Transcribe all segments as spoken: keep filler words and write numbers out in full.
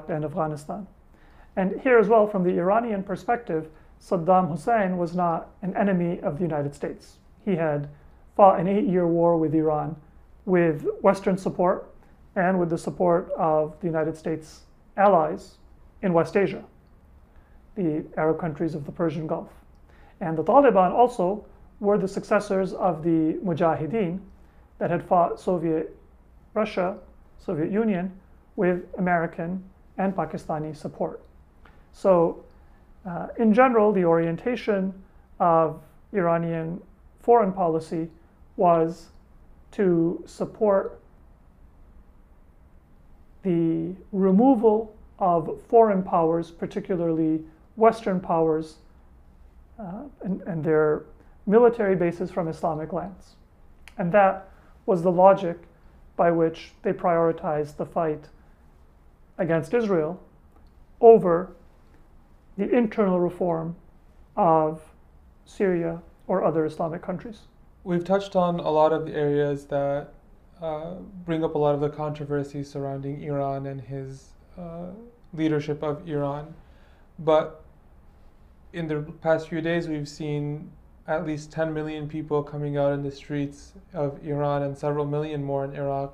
and Afghanistan. And here as well, from the Iranian perspective, Saddam Hussein was not an enemy of the United States. He had fought an eight-year war with Iran with Western support and with the support of the United States allies in West Asia, the Arab countries of the Persian Gulf. And the Taliban also were the successors of the Mujahideen that had fought Soviet Russia, Soviet Union, with American and Pakistani support. So uh, in general, the orientation of Iranian foreign policy was to support the removal of foreign powers, particularly Western powers, uh, and, and their military bases from Islamic lands. And that was the logic by which they prioritized the fight against Israel over the internal reform of Syria or other Islamic countries. We've touched on a lot of the areas that uh, bring up a lot of the controversy surrounding Iran and his uh, leadership of Iran. But in the past few days, we've seen at least ten million people coming out in the streets of Iran and several million more in Iraq.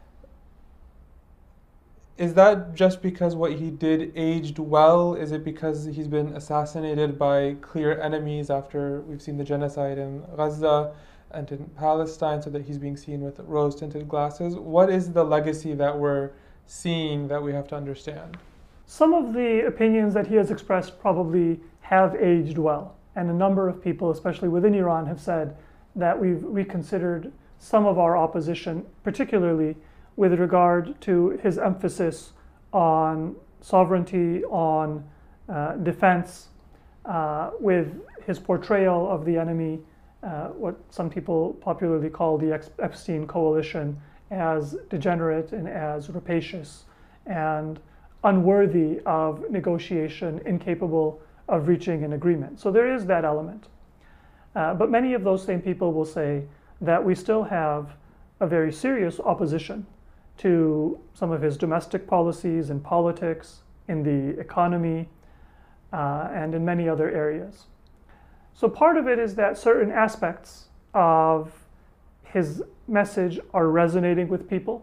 Is that just because what he did aged well? Is it because he's been assassinated by clear enemies after we've seen the genocide in Gaza and in Palestine, so that he's being seen with rose-tinted glasses? What is the legacy that we're seeing that we have to understand? Some of the opinions that he has expressed probably have aged well. And a number of people, especially within Iran, have said that we've reconsidered some of our opposition, particularly with regard to his emphasis on sovereignty, on uh, defense, uh, with his portrayal of the enemy, uh, what some people popularly call the Epstein coalition, as degenerate and as rapacious and unworthy of negotiation, incapable of reaching an agreement. So there is that element. Uh, but many of those same people will say that we still have a very serious opposition to some of his domestic policies and politics, in the economy, uh, and in many other areas. So part of it is that certain aspects of his message are resonating with people,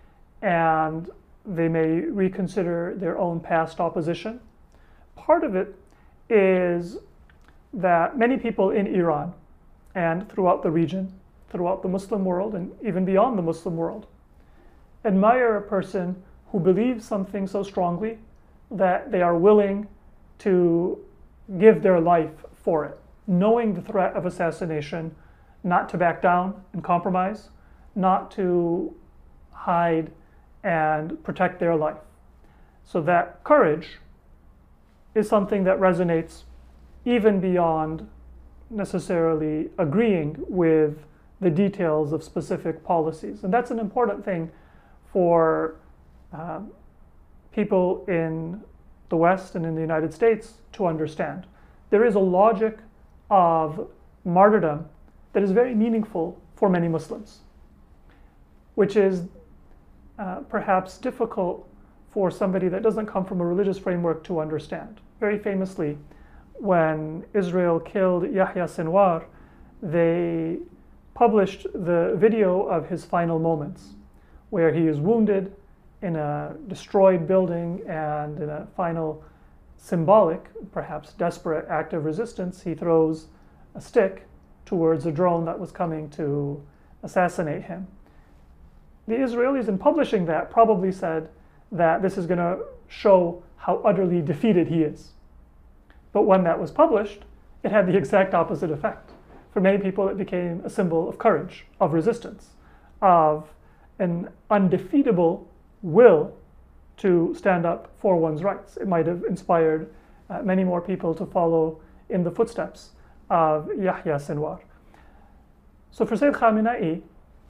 and they may reconsider their own past opposition. Part of it is that many people in Iran and throughout the region, throughout the Muslim world, and even beyond the Muslim world, admire a person who believes something so strongly that they are willing to give their life for it, knowing the threat of assassination, not to back down and compromise, not to hide and protect their life. So that courage is something that resonates even beyond necessarily agreeing with the details of specific policies. And that's an important thing for uh, people in the West and in the United States to understand. There is a logic of martyrdom that is very meaningful for many Muslims, which is uh, perhaps difficult for somebody that doesn't come from a religious framework to understand. Very famously, when Israel killed Yahya Sinwar, they published the video of his final moments, where he is wounded in a destroyed building, and in a final symbolic, perhaps desperate act of resistance, he throws a stick towards a drone that was coming to assassinate him. The Israelis, in publishing that, probably said that this is going to show how utterly defeated he is. But when that was published, it had the exact opposite effect. For many people, it became a symbol of courage, of resistance, of an undefeatable will to stand up for one's rights. It might have inspired uh, many more people to follow in the footsteps of Yahya Sinwar. So for Sayyid Khamenei,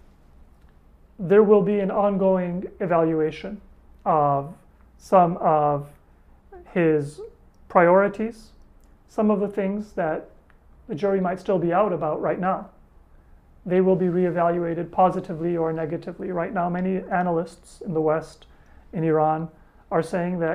there will be an ongoing evaluation of some of his priorities, some of the things that the jury might still be out about right now. They will be reevaluated positively or negatively. Right now, many analysts in the West, in Iran, are saying that